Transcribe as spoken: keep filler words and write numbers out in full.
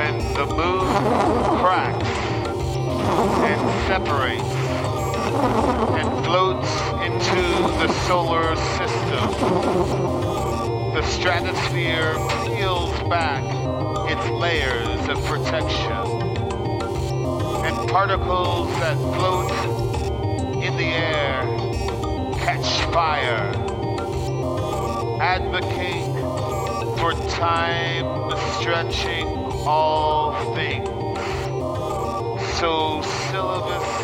when the moon cracks and separates and floats into the solar system, the stratosphere peels back its layers of protection, and particles that float in the air catch fire. Advocate for time stretching all things. So syllabus